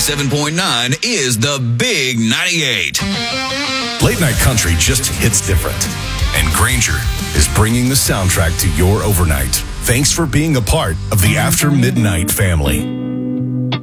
97.9 is the Big 98. Late night country just hits different. And Granger is bringing the soundtrack to your overnight. Thanks for being a part of the After Midnight family.